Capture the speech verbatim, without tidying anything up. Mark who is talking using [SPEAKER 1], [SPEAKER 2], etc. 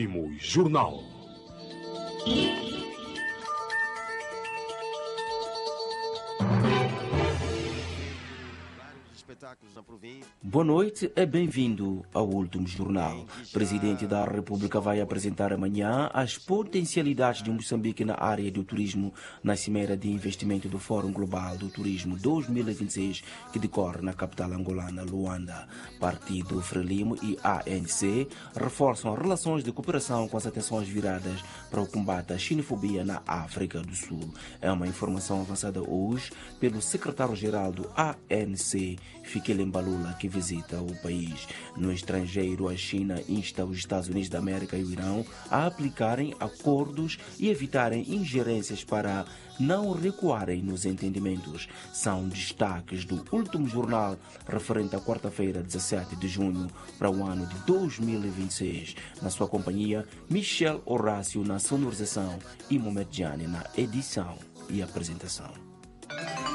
[SPEAKER 1] Último Jornal.
[SPEAKER 2] Boa noite e bem-vindo ao Último Jornal. O Presidente da República vai apresentar amanhã as potencialidades de Moçambique na área do turismo na Cimeira de Investimento do Fórum Global do Turismo dois mil e vinte e seis, que decorre na capital angolana, Luanda. Partido Frelimo e A N C reforçam relações de cooperação com as atenções viradas para o combate à xenofobia na África do Sul. É uma informação avançada hoje pelo secretário-geral do A N C, Fikile Mbalula, que visita o país. No estrangeiro, a China insta os Estados Unidos da América e o Irão a aplicarem acordos e evitarem ingerências para não recuarem nos entendimentos. São destaques do Último Jornal referente à quarta-feira, dezassete de junho, para o ano de dois mil e vinte e seis. Na sua companhia, Michel Horácio na sonorização e Mohamed Jani na edição e apresentação.